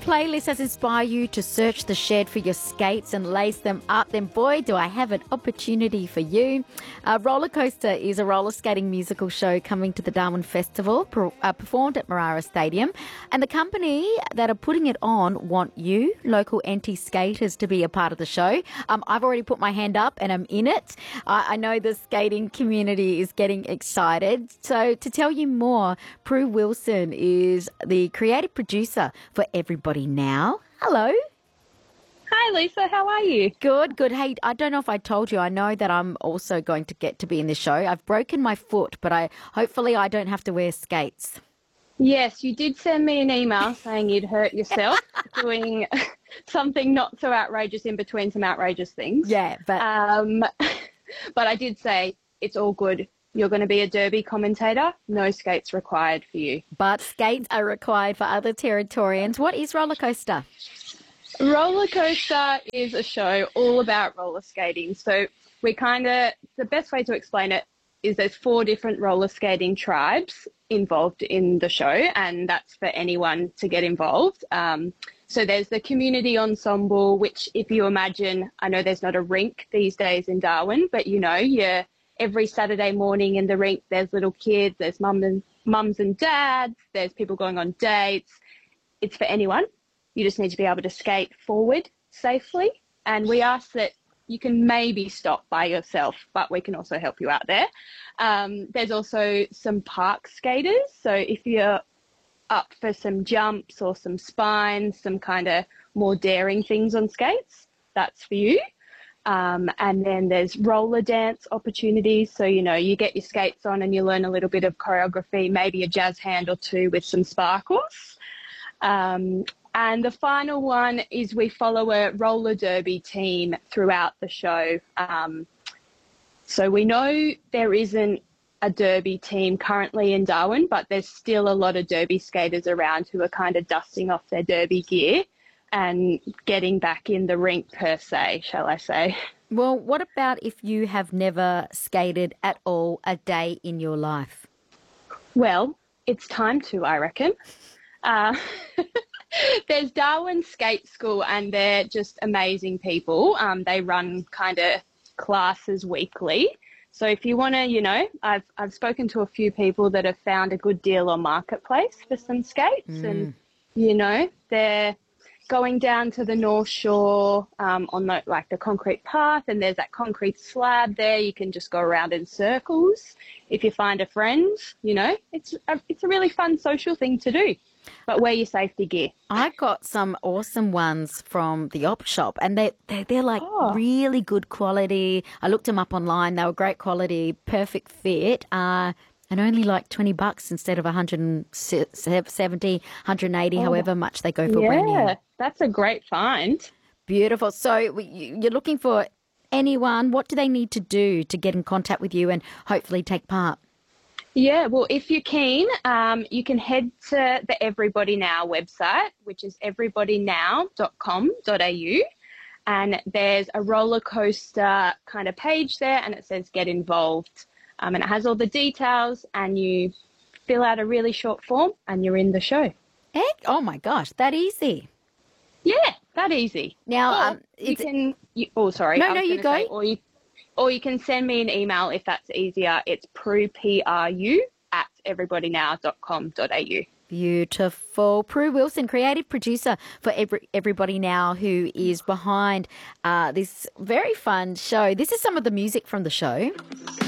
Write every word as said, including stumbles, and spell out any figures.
playlist has inspired you to search the shed for your skates and lace them up, then boy, do I have an opportunity for you. Uh, Roller Coaster is a roller skating musical show coming to the Darwin Festival, per, uh, performed at Marara Stadium. And the company that are putting it on want you, local anti-skaters, to be a part of the show. Um, I've already put my hand up and I'm in it. I, I know the skating community is getting excited. So to tell you more, Prue Wilson is the creative producer for Everybody Now. Hello. Hi, Lisa. How are you? Good, good. Hey, I don't know if I told you, I know that I'm also going to get to be in the show. I've broken my foot, but I hopefully I don't have to wear skates. Yes, you did send me an email saying you'd hurt yourself doing something not so outrageous in between some outrageous things. Yeah, but... Um, but I did say it's all good. You're going to be a derby commentator. No skates required for you. But skates are required for other Territorians. What is Roller Coaster? Roller Coaster is a show all about roller skating. So we kind of, the best way to explain it is there's four different roller skating tribes involved in the show, and that's for anyone to get involved. Um, so there's the community ensemble, which if you imagine, I know there's not a rink these days in Darwin, but you know, you're every Saturday morning in the rink, there's little kids, there's mums and, mums and dads, there's people going on dates. It's for anyone. You just need to be able to skate forward safely. And we ask that you can maybe stop by yourself, but we can also help you out there. Um, there's also some park skaters. So if you're up for some jumps or some spines, some kind of more daring things on skates, that's for you. Um, and then there's roller dance opportunities. So, you know, you get your skates on and you learn a little bit of choreography, maybe a jazz hand or two with some sparkles. Um, and the final one is we follow a roller derby team throughout the show. Um, so we know there isn't a derby team currently in Darwin, but there's still a lot of derby skaters around who are kind of dusting off their derby gear and getting back in the rink per se, shall I say. Well, what about if you have never skated at all a day in your life? Well, it's time to, I reckon. Uh, there's Darwin Skate School and they're just amazing people. Um, they run kind of classes weekly. So if you want to, you know, I've I've spoken to a few people that have found a good deal on Marketplace for some skates mm. and, you know, they're going down to the North Shore um, on the, like the concrete path, and there's that concrete slab there. You can just go around in circles. If you find a friend, you know, it's a, it's a really fun social thing to do. But wear your safety gear. I got some awesome ones from the op shop, and they, they, they're like oh. really good quality. I looked them up online. They were great quality, perfect fit. Uh, and only like twenty bucks instead of one hundred seventy, one hundred eighty, oh. however much they go for yeah, brand new. Yeah, that's a great find. Beautiful. So you're looking for anyone. What do they need to do to get in contact with you and hopefully take part? Yeah, well, if you're keen, um, you can head to the Everybody Now website, which is everybody now dot com dot a u. And there's a roller coaster kind of page there, and it says get involved. Um, and it has all the details, and you fill out a really short form and you're in the show. Heck, oh my gosh, that easy. Yeah, that easy. Now, or um, you can, you, oh, sorry. No, no, you go. Say, or, you, or you can send me an email if that's easier. It's Prue, P R U, at everybody now dot com dot a u. Beautiful. Prue Wilson, creative producer for Every, Everybody Now, who is behind uh, this very fun show. This is some of the music from the show.